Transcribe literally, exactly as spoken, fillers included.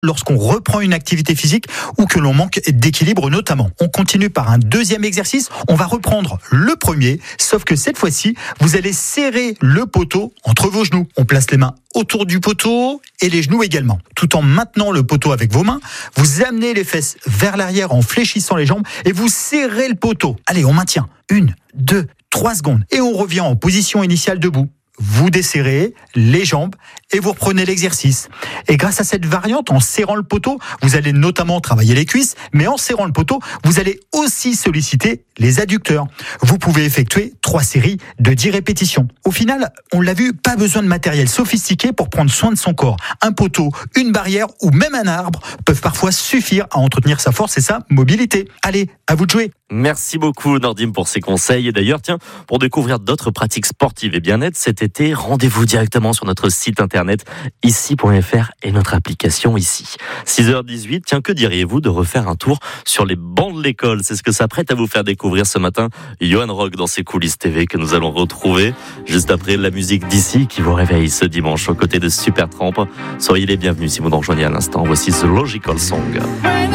lorsqu'on reprend une activité physique ou que l'on manque d'équilibre notamment. On continue par un deuxième exercice. On va reprendre le premier, sauf que cette fois-ci, vous allez serrer le poteau entre vos genoux. On place les mains autour du poteau et les genoux également. Tout en maintenant le poteau avec vos mains, vous amenez les fesses vers l'arrière en fléchissant les jambes et vous serrez le poteau. Allez, on maintient. Une, deux, trois secondes. Et on revient en position initiale debout. Vous desserrez les jambes et vous reprenez l'exercice. Et grâce à cette variante, en serrant le poteau, vous allez notamment travailler les cuisses, mais en serrant le poteau, vous allez aussi solliciter les adducteurs. Vous pouvez effectuer trois séries de dix répétitions. Au final, on l'a vu, pas besoin de matériel sophistiqué pour prendre soin de son corps. Un poteau, une barrière ou même un arbre peuvent parfois suffire à entretenir sa force et sa mobilité. Allez, à vous de jouer. Merci beaucoup Nordim pour ces conseils. Et d'ailleurs, tiens, pour découvrir d'autres pratiques sportives et bien-être cet été, rendez-vous directement sur notre site internet ici point f r et notre application ici. six heures dix-huit, tiens, que diriez-vous de refaire un tour sur les bancs de l'école? C'est ce que s'apprête à vous faire découvrir ce matin Johan Rock dans ses coulisses T V que nous allons retrouver juste après la musique d'ici qui vous réveille ce dimanche aux côtés de Supertramp. Soyez les bienvenus si vous nous rejoignez à l'instant. Voici The Logical Song.